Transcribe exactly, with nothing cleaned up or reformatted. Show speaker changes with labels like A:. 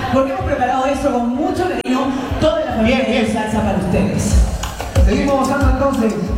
A: porque hemos preparado esto con mucho cariño, toda la familia de salsa para ustedes.
B: Seguimos gozando entonces.